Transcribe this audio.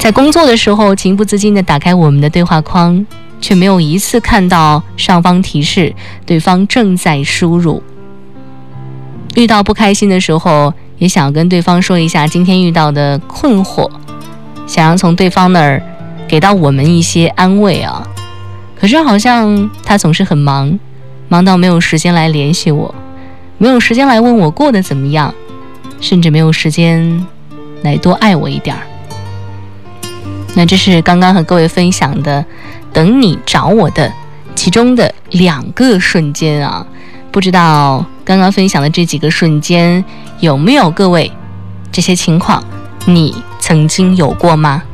在工作的时候情不自禁地打开我们的对话框，却没有一次看到上方提示对方正在输入。遇到不开心的时候，也想跟对方说一下今天遇到的困惑，想要从对方那儿给到我们一些安慰啊。可是好像他总是很忙，忙到没有时间来联系我，没有时间来问我过得怎么样，甚至没有时间来多爱我一点儿。那这是刚刚和各位分享的等你找我的其中的2个瞬间啊，不知道刚刚分享的这几个瞬间有没有各位这些情况你曾经有过吗？